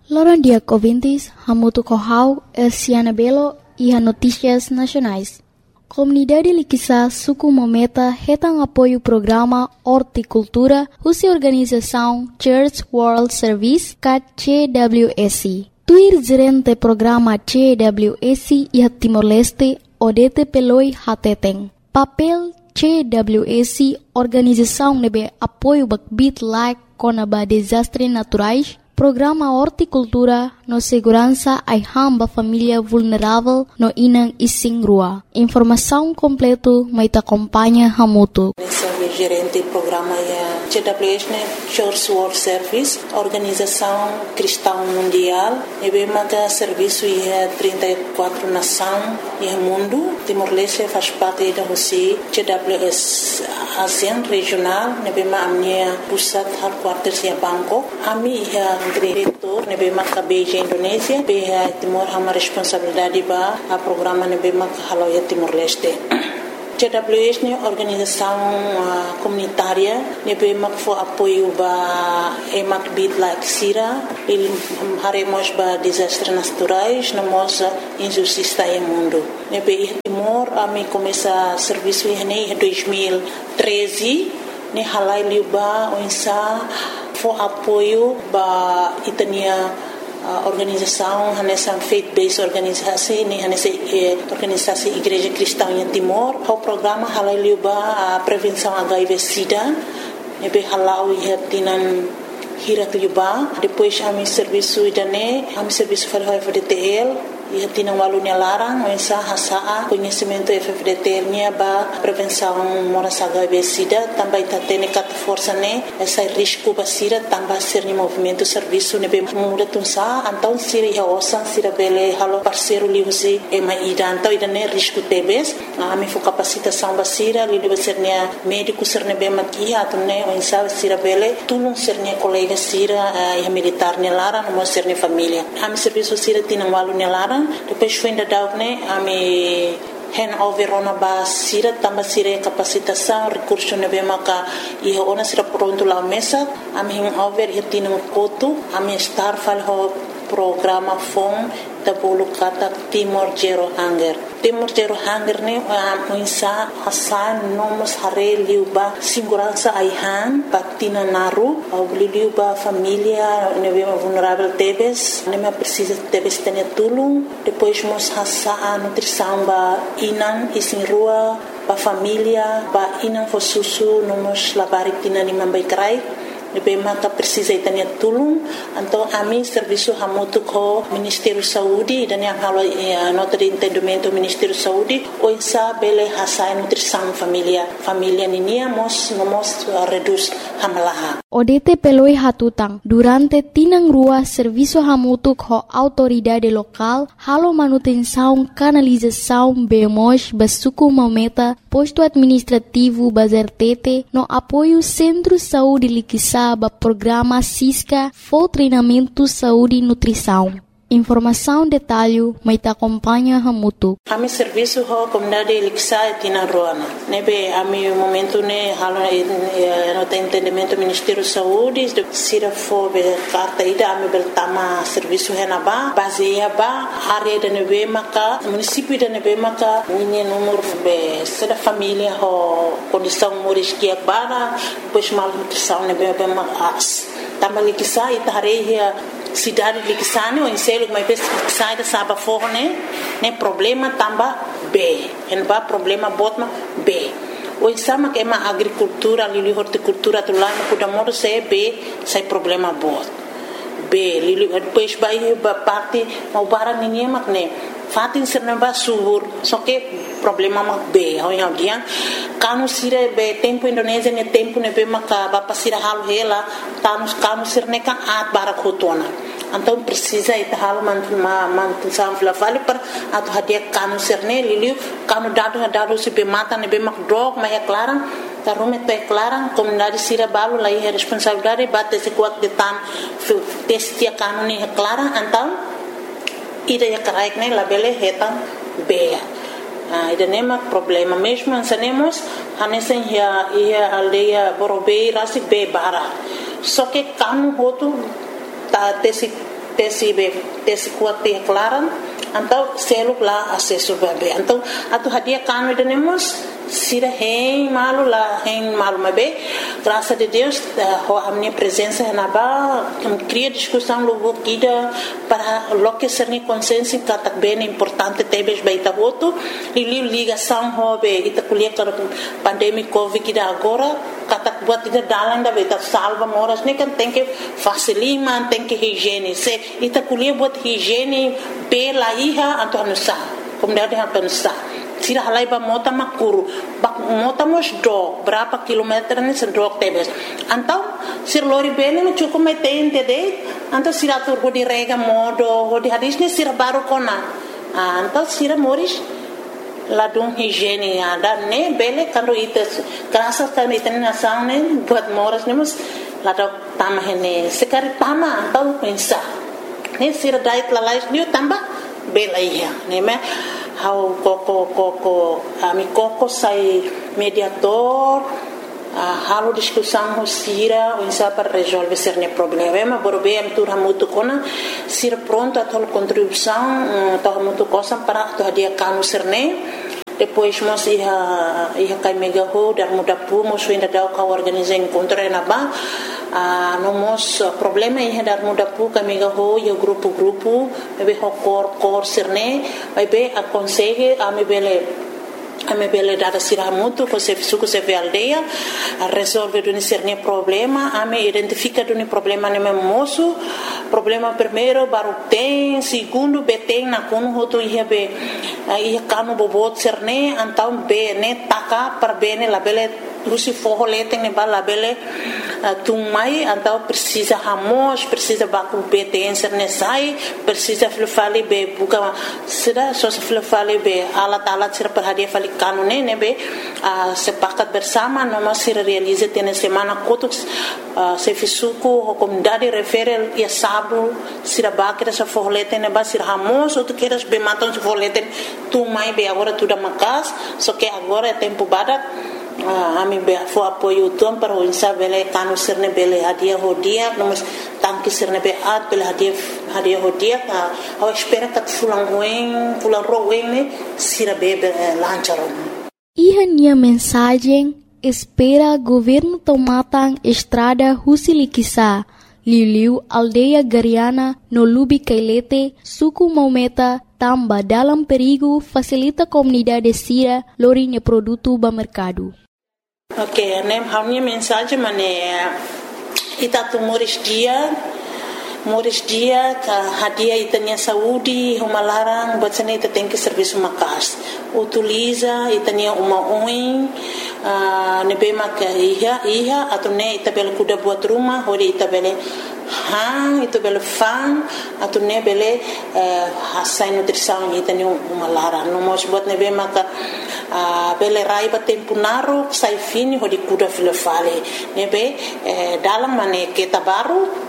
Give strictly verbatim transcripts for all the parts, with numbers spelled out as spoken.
Loron dia ouvintes, Hamutu Kohau, Elsiana Belo e a Notícias Nacionais. Comunidade Liquissa Suku Mometa retam apoio o programa Horticultura, cuja organização Church World Service, C W S. Tuir gerente programa C W S e a Timor-Leste, Odete Peloi Hateteng. Papel C W S, organização nebe apoio bakbit like conaba desastres naturais, programa Horticultura no segurança ai hamba família vulnerável no inang ising rua. Informação completo mai ta acompanha Hamutu. Sou gerente do programa C W S, Church World Service, organização cristã mundial. E bem mata serviço em trinta e quatro nações e mundo. Timor-Leste faz parte da C W S ASEAN regional. E bem ma amnia pusat headquarters em Bangkok. Ami é diretor, ne bem mata Beijing Indonésia. Bem Timor hama responsabilidade ba a programa ne bem mata haloia Timor-Leste. C W S é organização uh, comunitária, ne bem for apoio ba emak bit like sira, ele haremos ba desastres naturais, na moça injustiça em mundo. Ne bem Timor a me começa serviço em dois mil e treze, ne halai liuba onsa for apoio ba itania a organização nessa faith-based organização nem nessa organização Igreja Cristã em Timor o programa halaliuba a prevenção H I V/Sida e be halau e tinan hiratliuba depois a mi serviço idane a mi serviço para o F D T L e tinan walunya larang mensa hasa conhecimento F D T L nya ba prevenção moras H I V/Sida também tá tendo cat força né essa risco basira também ser ni movimento serviço ne be muda tunsa então sira ya osan sira bele halo parceiro liusi e mai ida então ida ne risco tebes a mi fo capacitação basira li de ser ne médico ser ne be makia tu ne mensa sira bele tulung ser ne colega sira e militar ne lara no ser ne família a mi serviço sira tinan walunya lara depois foi ainda dar né a me handover ona ba sira tamba sira capacitação recurso ne be maka e ona sira pronto lá mesa a me handover e tino koto a me star fal ho programa fom da bolo kata Timor Zero Hunger Timor Zero Hunger ne a insa hasan nomos hare liuba segurança aihan patina naru au liuba família ne be vulnerável tebes ne me precisa tebes tene tulung depois mos hasa a nutrição ba inan isin rua ba família ba inan fo susu nomos labari tina ni mambai krai ne be maka precisa itania tulung então a mim serviço hamutu ko Ministério Saúde dan yang halo nota de entendimento Ministério Saúde o insa bele hasa nutrição família família ninia mos nomos reduz hamalaha Odete peloi hatutang durante tinang rua serviço hamutu ko autoridade local halo manutenção canalização bemos basuku mometa posto administrativo bazertete no apoio Centro Saúde Liquissa ba programa Cisca for treinamento saúde e nutrição. Informação detalhe mai ta acompanha Hamutu. A mi serviço ho comunidade Liquissa tina roana. Nebe a mi momento ne halo no tem entendimento Ministério Saúde de sira fo be carta ida a mi beltama serviço henaba baseia ba área de nebe maka município de nebe maka minha número be sera família ho condição moris que bara depois mal nutrição nebe be mas tama Liquissa itareia cidade Liquissa ne o inselo mas sai da saba forne ne problema tamba B en ba problema botma B o insama que é uma agricultura ali horticultura do lá no Kudamoro se B sai problema bot B li depois vai ba parte mau barang ninguém mak ne fatin serna ba subur só que problema mak B ho yang dia kanu sire be tempo Indonésia ne tempo ne be maka ba pasira hal hela tanus kanu sirne ka at barakotona então precisa ir hal man man sam vale per atau hadiah kanu serne liliu kanu dado dado se be mata ne be mak drog ma é clara ta rume te clara comunidade sira balu lai é responsabilidade bate se kuat de tan testia kanu ne é clara então ida ya karaik ne labele hetan be ah ida nema problema mesmo ansanemos hanesen ya ia aldeia borobei rasi be bara só que kanu hotu ta tesi tesi be tesi kuat te klaran então selo lá acesso bebê então atu hadia kanu denemos sira hein malu lá hein malu mabe graças a Deus a minha presença na ba cria discussão logo kida para loque ser ni consciência que bem importante tebes baita voto e ligação hobe ita kuliah para pandemia covid kida agora katak buat ita dalan da baita salva moras ni kan tem que facilitar tem que higiene se ita kuliah buat higiene pela iha atau nusa kemudian atau nusa sira halai ba mota makuru bak mota mos do berapa kilometer ni sedok tebes antau sir lori bene no cukup metente de antau sira tur di rega modo di hadis ni sira baru kona antau sira moris ladung higiene ada ne bele kando ites krasa kan iten nasang ne buat moras ne mus ladok tamah ne sekari tama antau pensa ne sira dait lalais ni tambah bela iya ne me how koko koko ami koko sai mediator uh, halo discussão sira onsa para resolver ser ne problema borbe am tur hamutu kona sir pronto a tol contribuição to hamutu cosa para to dia kanu serne depois mos ia ia kai mega ho dar muda pu mos ainda dau ka organizar encontro na ba a uh, nomos uh, problema ia dar muda pu ka mega ho ia grupo grupo be ho cor cor serne vai be aconselhe a me bele a me bele dada sira muito com se suco se ve aldeia a resolver do serne problema a me identifica do problema ne moço problema primeiro baru tem segundo be tem na kono hoto ia be ia kanu bobot serne então be ne taka para bene la bele Rusi forro lete ne bala bele tumai então precisa ramos precisa baku betência nesai precisa flufali be buka sida só se flufali be ala tala sira para dia fali kanune ne be sepakat bersama noma sira realiza tene semana kotuk se fisuku comunidade refere ia sabu sira bakira sa forro lete ne ba sira ramos ou tu queres be matam se forro lete tumai be agora tudo macas só que agora é tempo badak a mim be fo apoio tom para o insa bele kanu serne bele hadia hodia nomos tanki serne be at bele hadia hadia hodia a espera que fulan ruim fulan ruim ne sira bebe lancharon Iha nia mensagem espera governo tomatang estrada Husilikisa Liliu aldeia Gariana no Lubi Kailete suku Maumeta tamba dalam perigo facilita comunidade sira lorinya produto ba mercado. Ok, nem a minha mensagem é ita tu moris dia moris dia ka hadia itanya saúde uma larang batsane ita tem que serviço makas utiliza itanya uma oin nebema ka iha iha atau ne ita bel kuda buat rumah hori ita bele hang itu bele fan atau ne bele hasai nutrição itanya uma larang no mos buat nebema ka bele raiba tempo naru sai fini hodi kuda filofale nebe dalam mane kita baru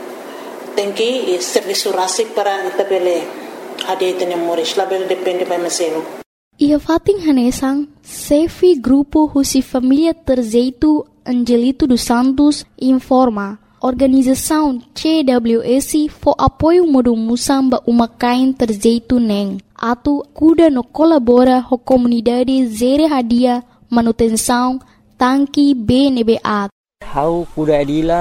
tem que serviço rasik para itabele ade tene moris label depende by meselo ia fating hanesang Sefi grupo Husi Família Terzeito Angelito dos Santos informa organização C W S for apoio modo musamba uma kain terzeito neng atu kuda no colabora ho comunidade zere hadia manutenção tanki B N B A how kuda adila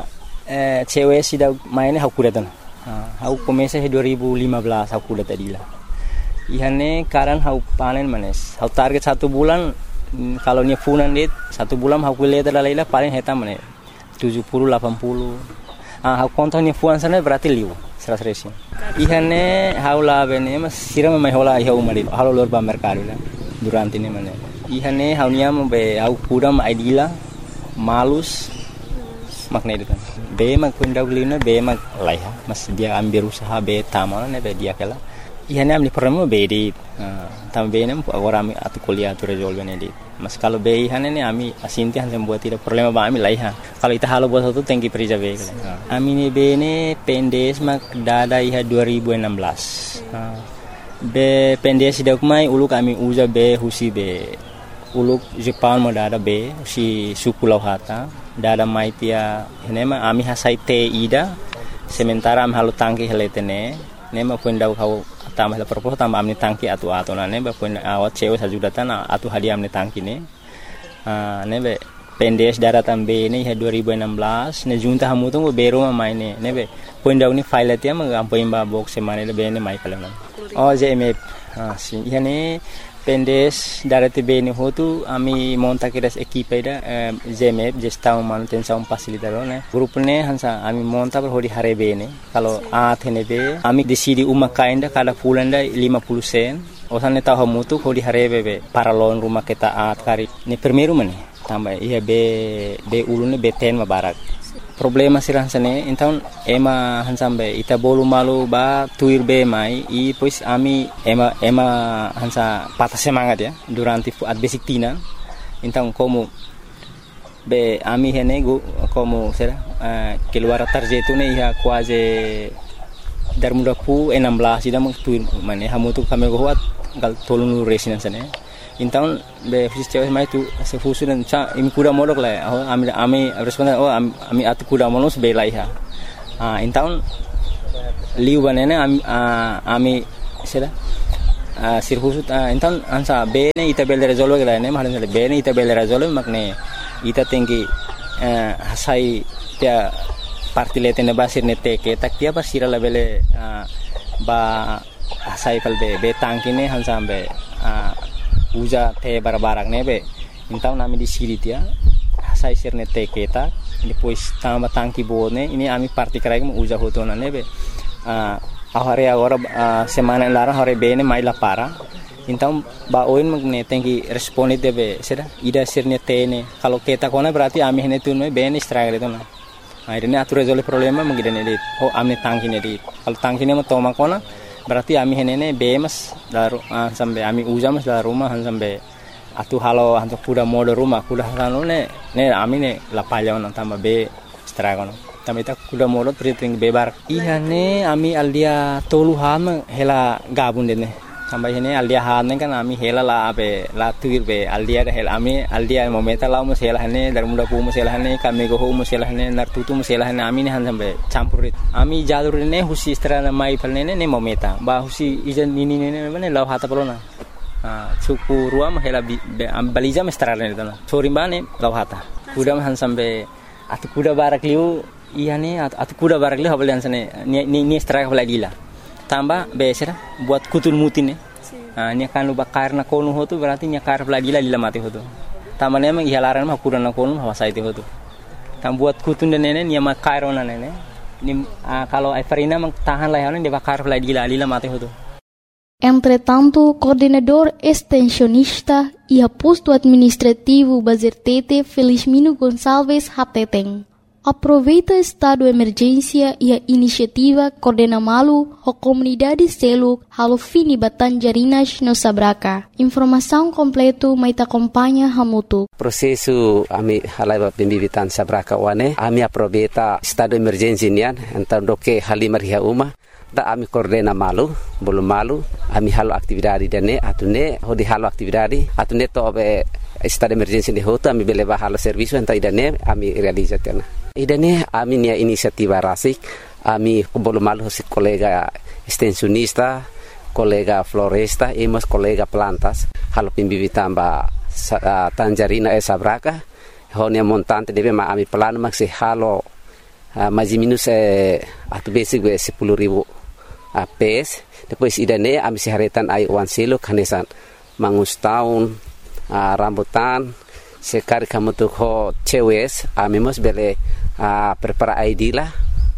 Eh, cewek sudah mainnya aku kuda tan. Aku komesa dua ribu lima belas aku kuda tadi lah. Ihane karan aku panen manes. Aku target satu bulan kalau nya funan dit satu bulan aku lihat ada lelah paling heta mana tujuh puluh delapan puluh. Ah aku kontak nya fuan sana berarti liu seratus resi. Ihane aku lah bene mas siram mai hola iha umari. Halo lor ba mercado lah. Durante ini mana. Ihane aku nya be aku kuda ma idila malus makna itu kan. Be mag kundaulina be mag laiha mas dia ambil usaha be tamal ne be dia kala ihane amni problema be di tam be nem agora ami atu kuliah tu resolve ne di mas kalau be ihane ne ami asinti han buat tidak problema ba ami laiha kalau ita halo buat satu tengki perija be ami ne be ne pendes mag dada iha dua ribu enam belas be pendes dak mai uluk ami uza be husi be uluk Jepang mo dada be si suku lauhata dada mai tia nema ami hasai te ida sementara am halo tangki heletene ne ma pun dau kau tambah la propos tambah amni tangki atu atu na ne ba pun awat cewe sajudatan atu hadiah amni tangki ne ah ne be pendes daratan be ne dua ribu enam belas ne junta hamu tu bero ma mai ne ne be pun dau ni file atia ma ampoin ba box semane le be ne mai kalam oh J M F ah si yani pendes darati be ne hotu ami monta kiras equipe da J M F gestão manutenção facilitador ne grup ne hansa ami monta per hodi hare be ne kalau a thene be ami decidi uma kainda kada fulanda lima puluh sen osane tahu mutu hodi hare be be paralon rumah kita at kari ne primeiro mane tambah iya be be ulune be ten mabarak problema sirah sane então ema hansambe ita bolu malu ba tuir be mai i pois ami ema ema hansa patah semangat ya durante at basic tina então como be ami hene go como será uh, keluar tarjetu ne ia quase dar muda pu enam belas ida meng tuir mane hamu tu kami go wat gal tolong resinan sane então be fiz cewek mai tu se fusu dan cha imi kuda modok la oh ami ami responden oh ami atu kuda monos be lai ha ah então liu banene ami ami sera ah sir fusu então ansa be ne ita bel resolve la ne mahalan be ne ita bel resolve makne ita tinggi hasai dia parti letene basir ne teke tak dia basira la bele ba hasai kal be be tangkine hansa be uja te barbarak nebe então nami di siri dia sai sirne te keta depois tambah tangki bone ini ami parti karai mu uja hotona nebe ah ahare agora semana lara hore bene mai la para então ba oin magne tengi responde debe sera ida sirne tene kalau keta kona berarti ami hene tunme bene struggle itu na akhirnya atur resolve problema mengidane dit oh ami tangki ne dit kalau tangki ne toma kona berarti ami henene bemas daru uh, sampai ami uja mas dalam rumah sampai atu halo untuk kuda mode rumah kuda halo ne ne ami ne lapalya on tambah be stragon tambah itu kuda mode priting bebar iya ne ami aldia tolu ham hela gabun dene tambah ini aldia han kan ami hela la be la tuir be aldia da hela ami aldia momenta la mo hela hane dar muda pu mo hela hane kami go ho mo hela hane nar tutu mo hela hane ami ne han sampai campurit ami jalur ne husi strana mai palne ne momenta ba husi ijan ini ne ne la hata polona ah suku ruam hela baliza me strana ne dana sori bane la hata kuda han sampai atu kuda barak liu iya ne atu kuda barak liu habalian sane ni ni straka balagila tambah besera buat kutul mutin ne ah nya kan luba karna konu hotu berarti nya kar lagi la lila mati hotu tamane emang ihalaran mah kuda na konu hawa sai hotu tam buat kutun dan nene nya ma kairona nene ni ah, kalau Everina mang tahan lah yana de bakar lagi la lila mati hotu. Entretanto, coordenador extensionista e posto administrativo Bazertete Felizmino Gonçalves Hateteng aproveita estado de emergência e a iniciativa coordena malu a comunidade selo halo fini Batanjarinas no Sabraca. Informação completo mai te acompanha hamutu. Processo ami halai pembibitan Sabraca wane ami aproveita estado de emergência nian então do que halimar ria uma da ami coordena malu belum malu ami halo aktividade dane atune hodi halo aktividade atune to be estado de emergência de hoto ami beleva halo serviço então idane ami realizatena idane ami nia inisiativa rasik ami belum malu si kolega extensionista kolega floresta e mas kolega plantas halo pimbibitan ba uh, Tanjarina e Sabraca honia montante debe ma ami plan maksi halo uh, mais minus eh, atu basic we sepuluh ribu uh, pes depois idane ami siharetan ai wan silo kanesan mangus tahun uh, rambutan sekali kamu tuh ho cewes ami mos bele uh, prepara I D lah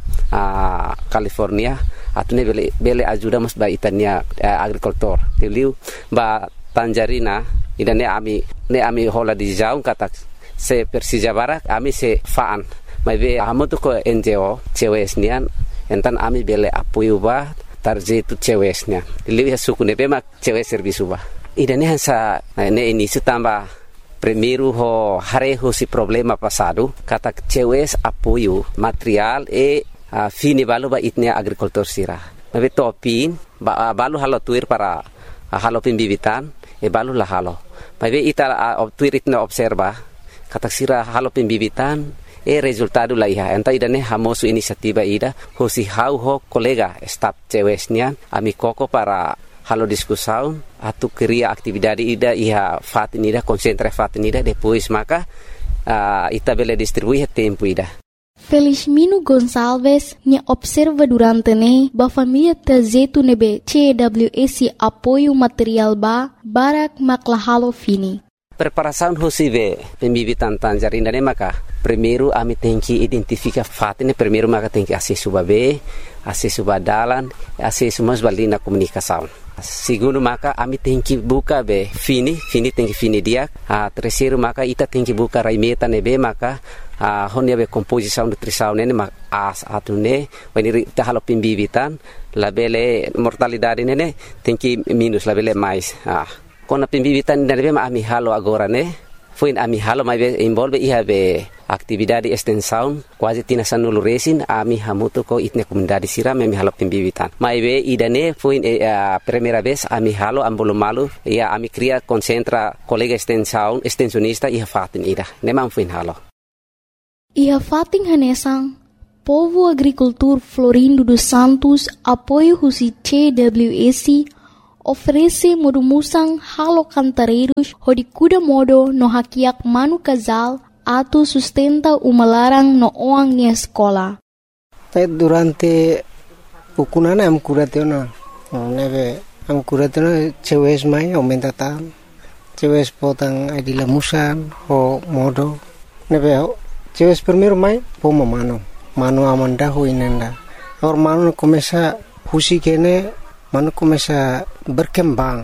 uh, California atune bele bele ajuda mos ba itania uh, agricultor tiliu ba Tanjarina idane ami ne ami hola di jaung kata se Persija Barak ami se faan mai be amu tu ko N G O cewes nian entan ami bele apoio ba tarjetu cewes nian lihat suku ne be mak cewes servisu ba idane hansa ne ini sutamba primeiro ho hareho si problema passado kata cewes apoio material e uh, fini balu ba itnia agricultor sira mai be topin ba uh, balu halo tuir para uh, halo pembibitan e balu la halo mai be ita uh, tuir itna observa kata sira halo pembibitan e resultado la iha enta idane hamosu inisiativa ida hosi hau ho kolega staf cewesnya ami koko para halo diskusão atu cria atividade ida iha fatinida concentra fatinida depois maka uh, ita bele distribuir tempo ida. Felizmino Gonçalves nya observa durante ne ba família trajeto nebe C W S apoio material ba barak maklahalo fini. Preparação hosive pembibitan tanjarinda ne maka primeiro ami tem que identificar fatine primeiro maka tem que acesso babe acesso badalan acesso mas balina comunicação. Segundo maka ami tem que buka be fini fini tem que fini dia a terceiro maka ita tem que buka raimeta nebe maka a honia be composição nutrição nene mak as atune when ita halo pembibitan labele mortalidade nene tem que minus labele mais ah kona pembibitan nene ma ami halo agora ne foi ami halo mai be involve iha be atividade extensão quase tina sanulu resin ami hamutu ko itne comunidade siram ami halo pembibitan mai be idane foi a primeira vez ami halo ambolo malu ia ami cria concentra colega extensão extensionista iha fatin ida nemam foi halo Iha fating hanesang, Povo Agricultor Florindo dos Santos, apoio husi C W S, oferece modumusang halo cantareiros, hodi kuda modo no hakiak manu casal, atu sustenta umalarang no oang ni escola. Durante ukunana am kuratena, neve am kuratena cewes mai aumenta tan, cewes potang adila musan ho modo, neve cewes primeiro mai poma mano mano amanda ho inenda or mano começa husi kene mano começa berkembang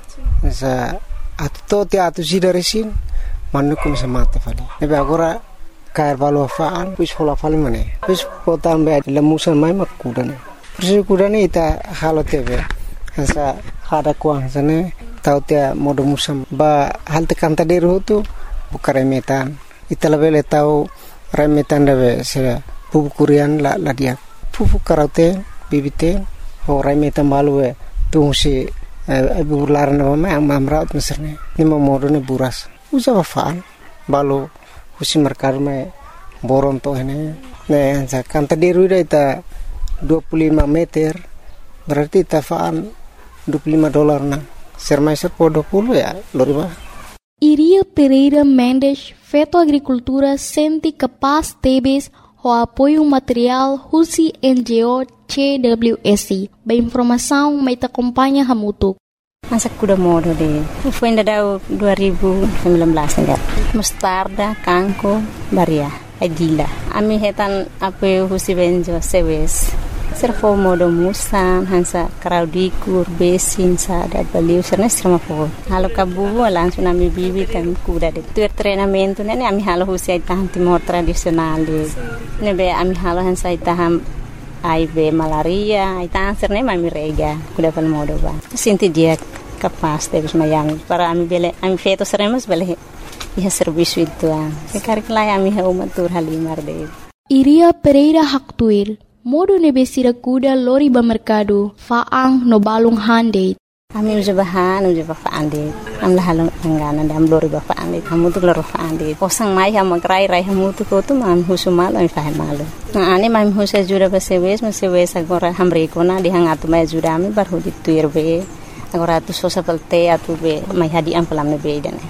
sa atto te atu sidaresin mano começa mata fali nebe agora cair valo faan pus hola fali mane pus potam be lemusan mai makudane pus kudane ita halo tebe sa hada kuang sane tau te modo musam ba halte kanta deru tu bukare metan ita lebele tau remetan debe se pupu kurian la la dia pupu karaute bibite ho remetan balue tu si ibu laran na ma ang mamraut meserne ni momodo ne buras usa faan balu husi merkar me boron to hene ne sa kanta deru ita dua puluh lima meter berarti ta faan dua puluh lima dolar na sermai serpo dua puluh ya loriba. Iria Pereira Mendes, Feto Agricultura, sente capaz tebes o apoio material husi N G O C W S. Ba informação mai te acompanha hamutuk. Masa kuda modo de. Foi ainda dua ribu sembilan belas enggak. Mustarda, kangko, baria, adila. Ami hetan apoio husi N G O C W S. Servo modo musan hansa kraudikur besin sa da baliu serna serma fo halo kabu langsung ami bibi kan kuda de tu treinamento nene ami halo husi tahan timor tradisional de nebe ami halo hansa taham aibe malaria ita serne mami rega kuda pal modo ba sinti dia kapas de mayang para ami bele ami feto seremos bele ia serviço itu ah sekar klai ami ha umatur halimar de Iria Pereira Haktuil modo nebesira kuda lori ba mercado faang no balung hande ami uja bahan uja ba faande am la halong angana dam lori ba faande kamu tu lori faande posang mai ha magrai rai hamu tu ko tu mam husumal ami fahe malu na ane mam husa jura ba sewes ma sewes agora hamre ko na di hangatu mai jura ami bar hudi tuir be agora tu sosa pelte atu be mai hadi am pelam be dane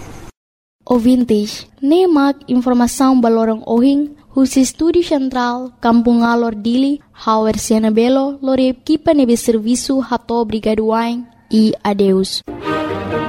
o vintage ne mak informação balorong ohing Husi Studi Central, Kampung Alor Dili, Hauer Siana Belo, Lore Equipa Nebe Serviço Hato Brigaduain e adeus.